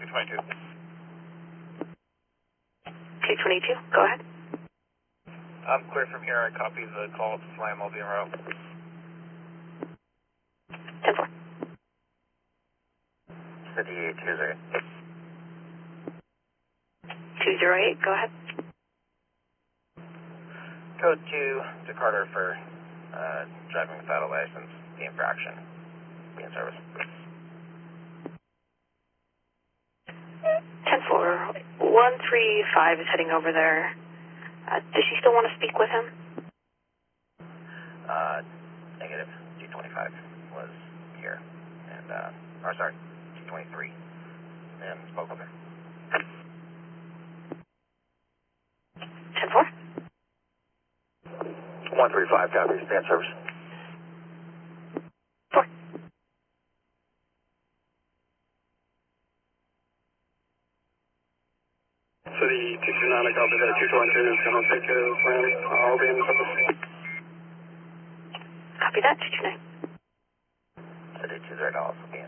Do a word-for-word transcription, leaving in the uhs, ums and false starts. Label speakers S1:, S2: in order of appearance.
S1: twenty-two.
S2: two twenty-two, go ahead.
S1: I'm clear from here. I copy the call to Slam. I'll be en route.
S2: ten four.
S3: City two zero eight.
S2: two zero eight, go ahead.
S3: Code two to Carter for uh, driving without a license, the infraction. Be in service.
S2: ten four. one three five is heading over there. Uh, does she still want to speak with him?
S3: Uh, negative. two twenty-five was here. And, uh, or sorry, two twenty-three. And spoke with her.
S2: ten four.
S3: one three five, copy. Stay in service.
S2: four.
S4: City two two nine, I copy that. two twenty-two is going to take care of Slam. I'll be in service.
S2: Copy that, two two nine.
S3: City two zero dollars will be in